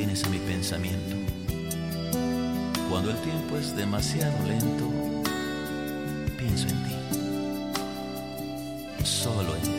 vienes a mi pensamiento. Cuando el tiempo es demasiado lento, pienso en ti, solo en ti.